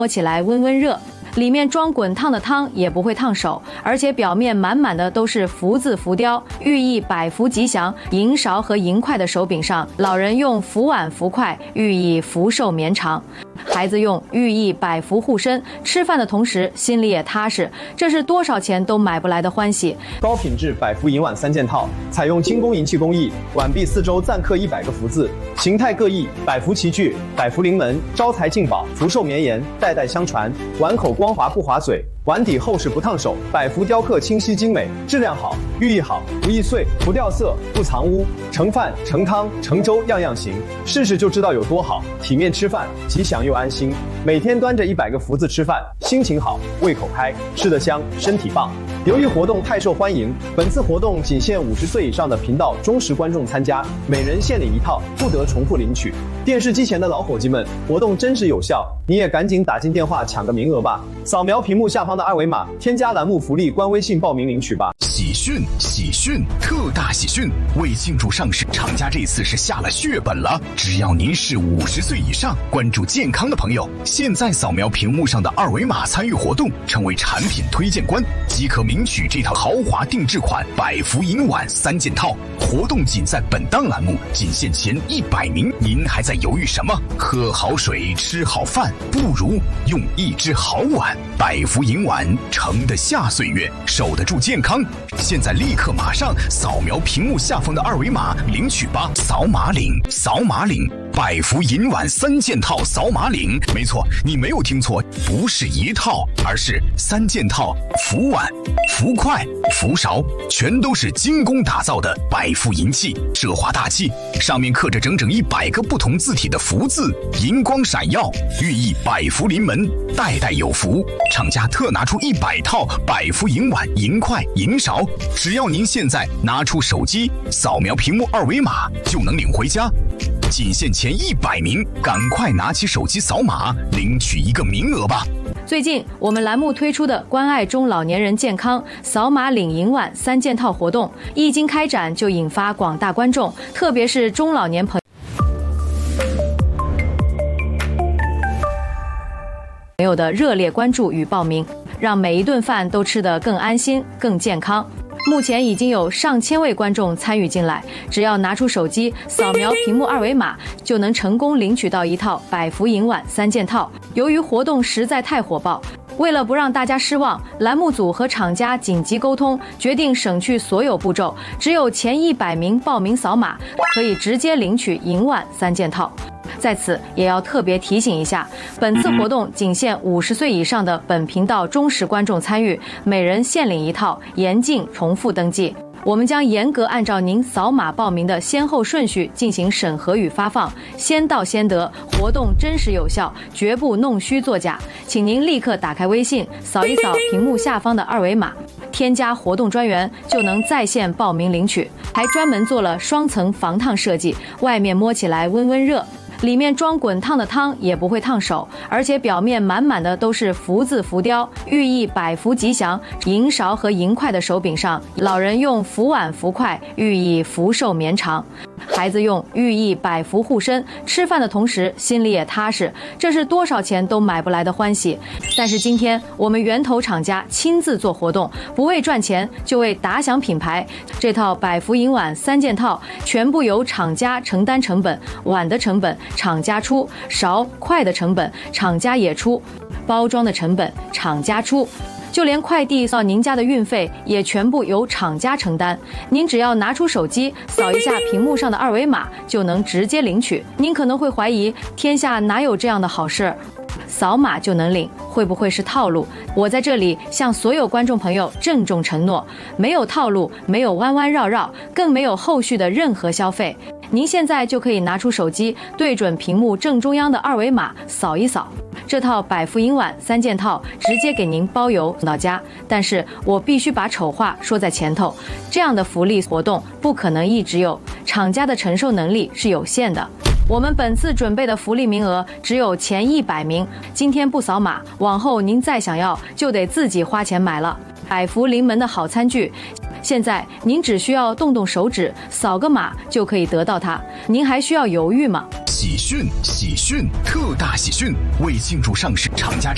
摸起来温温热，里面装滚烫的汤也不会烫手，而且表面满满的都是福字浮雕，寓意百福吉祥。银勺和银筷的手柄上，老人用福碗福筷，寓意福寿绵长。孩子用寓意百福护身，吃饭的同时心里也踏实，这是多少钱都买不来的欢喜。 高品质百福银碗3件套，采用精工银器工艺，碗壁4周暂刻100个福字，形态各异，百福齐聚，百福临门，招财进宝，福寿绵延，代代相传。碗口光滑不划嘴，碗底厚实不烫手，百福雕刻清晰精美，质量好，寓意好，不易碎，不掉色，不藏污，盛饭、盛汤、盛粥样样行，试试就知道有多好。体面吃饭，吉祥又安心。每天端着100个福字吃饭，心情好，胃口开，吃得香，身体棒。由于活动太受欢迎，本次活动仅限50岁以上的频道忠实观众参加，每人限领1套，不得重复领取。电视机前的老伙计们，活动真实有效，你也赶紧打进电话抢个名额吧！扫描屏幕下方的2维码，添加栏目福利官微信报名领取吧。 喜讯！喜讯！特大喜讯！为庆祝上市，厂家这次是下了血本了。只要您是50岁以上，关注健康的朋友，现在扫描屏幕上的2维码参与活动，成为产品推荐官，即可领取这套豪华定制款百福银碗3件套。活动仅在本档栏目，仅限前100名。您还在犹豫什么？喝好水，吃好饭，不如用一只好碗。百福银碗盛得下岁月，守得住健康。现在立刻马上扫描屏幕下方的2维码领取吧！扫码领，扫码领。百福银碗3件套，扫码领。没错，你没有听错，不是一套，而是3件套，福碗、福筷、福勺，全都是精工打造的百福银器，奢华大气，上面刻着整整100个不同字体的福字，银光闪耀，寓意百福临门，代代有福。厂家特拿出100套百福银碗、银筷、银勺，只要您现在拿出手机，扫描屏幕2维码就能领回家。仅限前100名，赶快拿起手机扫码领取一个名额吧。 最近我们栏目推出的关爱中老年人健康扫码领银碗3件套活动，一经开展就引发广大观众，特别是中老年朋友的热烈关注与报名，让每一顿饭都吃得更安心、更健康。目前已经有上千位观众参与进来，只要拿出手机扫描屏幕2维码，就能成功领取到一套百福银碗3件套。由于活动实在太火爆，为了不让大家失望，栏目组和厂家紧急沟通，决定省去所有步骤，只有前100名报名扫码，可以直接领取银碗3件套。在此也要特别提醒一下，本次活动仅限50岁以上的本频道忠实观众参与，每人限领1套，严禁重复登记。我们将严格按照您扫码报名的先后顺序进行审核与发放，先到先得，活动真实有效，绝不弄虚作假。请您立刻打开微信，扫一扫屏幕下方的2维码，添加活动专员，就能在线报名领取。还专门做了双层防烫设计，外面摸起来温温热，里面装滚烫的汤也不会烫手，而且表面满满的都是福字浮雕，寓意百福吉祥。银勺和银筷的手柄上，老人用福碗福筷，寓意福寿绵长。孩子用寓意百福护身，吃饭的同时心里也踏实，这是多少钱都买不来的欢喜。但是今天我们源头厂家亲自做活动，不为赚钱，就为打响品牌。这套百福银碗3件套全部由厂家承担成本，碗的成本厂家出，勺筷的成本厂家也出，包装的成本厂家出，就连快递到您家的运费也全部由厂家承担。您只要拿出手机扫一下屏幕上的2维码，就能直接领取。您可能会怀疑，天下哪有这样的好事？扫码就能领，会不会是套路？我在这里向所有观众朋友郑重承诺，没有套路，没有弯弯绕绕，更没有后续的任何消费。您现在就可以拿出手机，对准屏幕正中央的2维码扫一扫，这套百福银碗3件套直接给您包邮送到家。但是我必须把丑话说在前头，这样的福利活动不可能一直有，厂家的承受能力是有限的。我们本次准备的福利名额只有前100名，今天不扫码，往后您再想要就得自己花钱买了。百福临门的好餐具，现在您只需要动动手指，扫个码就可以得到它，您还需要犹豫吗？ 喜讯！喜讯！特大喜讯！为庆祝上市，厂家